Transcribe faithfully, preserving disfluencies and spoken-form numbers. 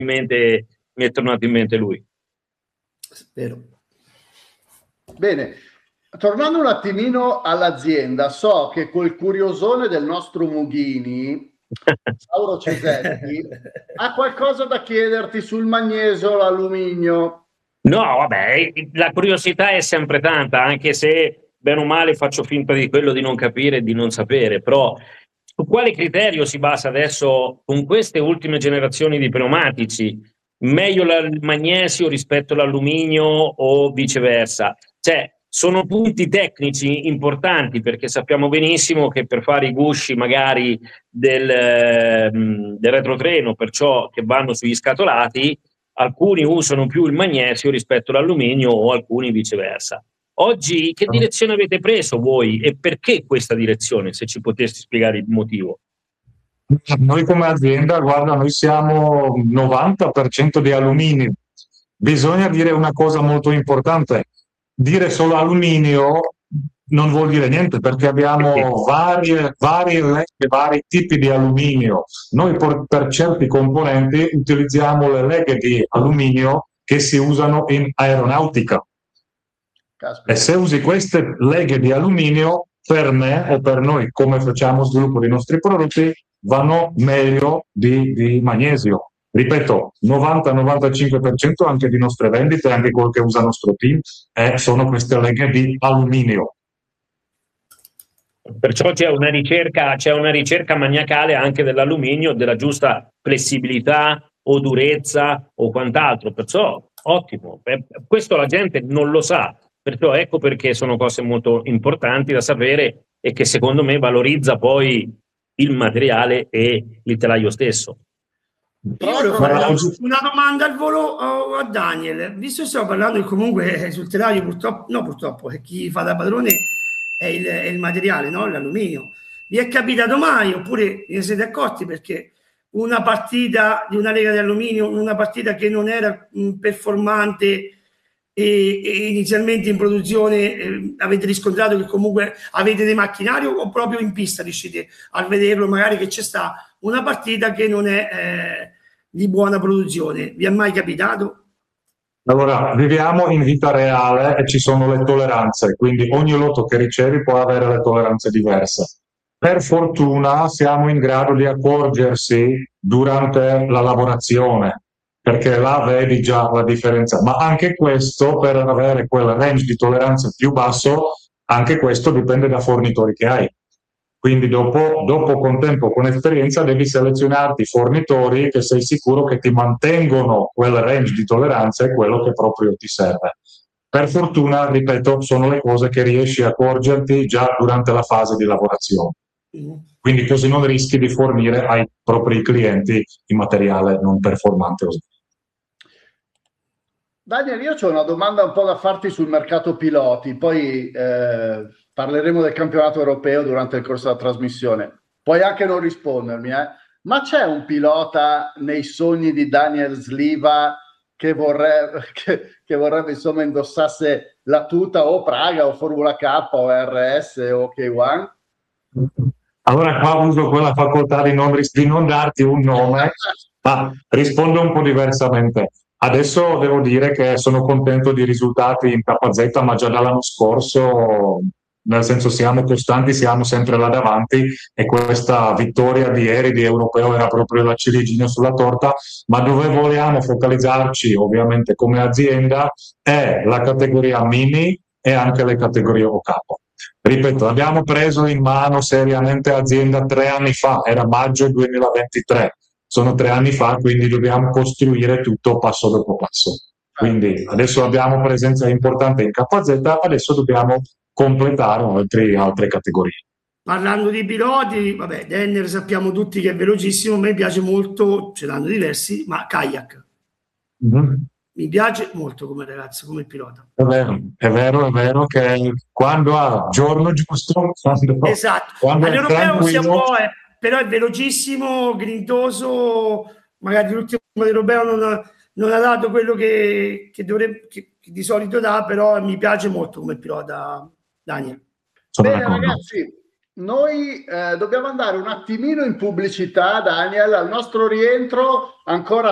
mente, mi è tornato in mente lui. Spero. Bene, tornando un attimino all'azienda, so che col curiosone del nostro Mughini, Mauro Cesetti, ha qualcosa da chiederti sul magnesio, l'alluminio. No, vabbè, la curiosità è sempre tanta, anche se bene o male faccio finta di quello di non capire e di non sapere, però su quale criterio si basa adesso con queste ultime generazioni di pneumatici? Meglio il magnesio rispetto all'alluminio o viceversa? Cioè, sono punti tecnici importanti, perché sappiamo benissimo che per fare i gusci magari del, del retrotreno, perciò che vanno sugli scatolati, alcuni usano più il magnesio rispetto all'alluminio o alcuni viceversa. Oggi che direzione avete preso voi e perché questa direzione, se ci poteste spiegare il motivo? Noi come azienda, guarda, noi siamo novanta per cento di alluminio. Bisogna dire una cosa molto importante: dire solo alluminio non vuol dire niente, perché abbiamo varie, varie, vari tipi di alluminio. Noi per, per certi componenti utilizziamo le leghe di alluminio che si usano in aeronautica. Caspita. E se usi queste leghe di alluminio, per me o per noi, come facciamo sviluppo dei nostri prodotti, vanno meglio di, di magnesio. Ripeto, novanta novantacinque per cento anche di nostre vendite, anche quello che usa il nostro team, eh, sono queste leghe di alluminio. Perciò c'è una ricerca, c'è una ricerca maniacale anche dell'alluminio, della giusta flessibilità o durezza o quant'altro, perciò ottimo. Questo la gente non lo sa, perciò ecco perché sono cose molto importanti da sapere e che secondo me valorizza poi il materiale e il telaio stesso. Io volevo fare una, una domanda al volo oh, a Daniel, visto che stiamo parlando che comunque sul telaio purtroppo, no purtroppo, che chi fa da padrone è il, è il materiale, no? L'alluminio. Vi è capitato mai, oppure vi siete accorti perché una partita di una lega di alluminio, una partita che non era mh, performante e, e inizialmente in produzione eh, avete riscontrato che comunque avete dei macchinari o proprio in pista riuscite a vederlo magari che c'è sta una partita che non è eh, di buona produzione? Vi è mai capitato? Allora, viviamo in vita reale e ci sono le tolleranze, quindi ogni lotto che ricevi può avere le tolleranze diverse. Per fortuna siamo in grado di accorgersi durante la lavorazione, perché là vedi già la differenza. Ma anche questo, per avere quel range di tolleranza più basso, anche questo dipende da fornitori che hai. Quindi dopo, dopo con tempo, con esperienza, devi selezionarti fornitori che sei sicuro che ti mantengono quel range di tolleranza e quello che proprio ti serve. Per fortuna, ripeto, sono le cose che riesci a accorgerti già durante la fase di lavorazione. Quindi così non rischi di fornire ai propri clienti il materiale non performante. Daniel, io ho una domanda un po' da farti sul mercato piloti, poi eh, parleremo del campionato europeo durante il corso della trasmissione. Puoi anche non rispondermi, eh? Ma c'è un pilota nei sogni di Daniel Sliva che vorrebbe, che, che vorrebbe insomma indossasse la tuta o Praga o Formula K o R S o K uno? Allora qua uso quella facoltà di non, di non darti un nome, ma rispondo un po' diversamente. Adesso devo dire che sono contento dei risultati in K Z, ma già dall'anno scorso, nel senso siamo costanti, siamo sempre là davanti e questa vittoria di ieri di Europeo era proprio la ciliegina sulla torta, ma dove vogliamo focalizzarci ovviamente come azienda è la categoria mini e anche le categorie O K. Ripeto, abbiamo preso in mano seriamente azienda tre anni fa, era maggio duemilaventitré. Sono tre anni fa, quindi dobbiamo costruire tutto passo dopo passo. Quindi adesso abbiamo presenza importante in K Z, adesso dobbiamo completare altre, altre categorie. Parlando di piloti, vabbè, Denner sappiamo tutti che è velocissimo, a me piace molto, ce l'hanno diversi, ma kayak. Mm-hmm. Mi piace molto come ragazzo, come pilota. È vero, è vero, è vero che quando ha giorno giusto, quando, esatto. quando all'europeo sia un po', eh, però è velocissimo, grintoso, magari l'ultimo europeo non ha, non ha dato quello che, che, dovrebbe, che, che di solito dà, però mi piace molto come pilota, Daniel. Bene ragazzi, noi eh, dobbiamo andare un attimino in pubblicità, Daniel, al nostro rientro ancora